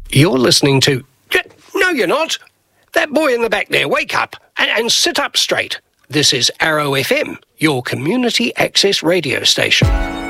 You're listening to... No, you're not. That boy in the back there, wake up and sit up straight. This is Arrow FM, your community access radio station.